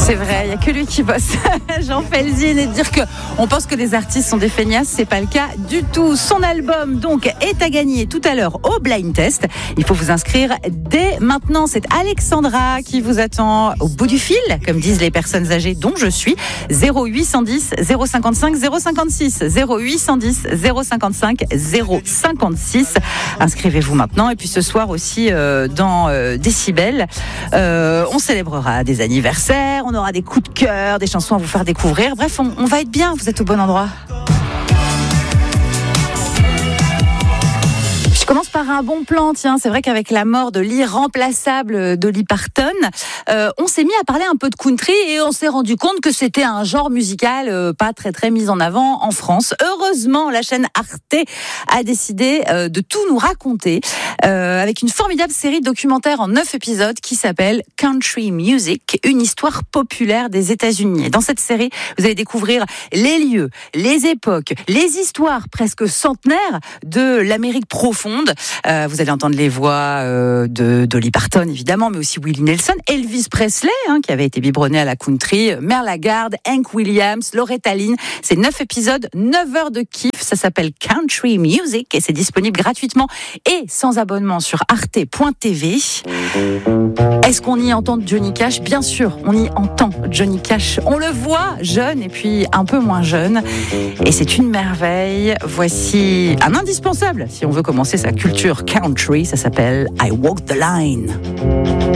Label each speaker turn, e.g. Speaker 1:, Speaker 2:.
Speaker 1: C'est vrai, il n'y a que lui qui bosse. Jean Felzine, et dire qu'on pense que des artistes sont des feignasses, c'est pas le cas du tout. Son album donc est à gagner tout à l'heure au blind test. Il faut vous inscrire dès maintenant. C'est Alexandra qui vous attend au bout du fil, comme disent les personnes âgées dont je suis. 0810 055 056 0810 055 056. Inscrivez-vous maintenant. Et puis ce soir aussi dans Décibel, on célébrera des anniversaires, on aura des coups de cœur, des chansons à vous faire découvrir. Bref, on va être bien, vous êtes au bon endroit. Je commence par un bon plan, tiens, c'est vrai qu'avec la mort de l'irremplaçable Dolly Parton, on s'est mis à parler un peu de country et on s'est rendu compte que c'était un genre musical pas très mis en avant en France. Heureusement, la chaîne Arte a décidé de tout nous raconter avec une formidable série de documentaires en 9 épisodes qui s'appelle Country Music, une histoire populaire des États-Unis. Et dans cette série, vous allez découvrir les lieux, les époques, les histoires presque centenaires de l'Amérique profonde. Vous allez entendre les voix de Dolly Parton, évidemment, mais aussi Willie Nelson, Elvis Presley, qui avait été biberonné à la country, Merle Lagarde, Hank Williams, Loretta Lynn. C'est 9 épisodes, 9 heures de kiff. Ça s'appelle Country Music et c'est disponible gratuitement et sans abonnement sur arte.tv. Est-ce qu'on y entend Johnny Cash ? Bien sûr, on y entend Johnny Cash. On le voit jeune et puis un peu moins jeune. Et c'est une merveille. Voici un indispensable si on veut commencer sa culture country. Ça s'appelle I Walk the Line.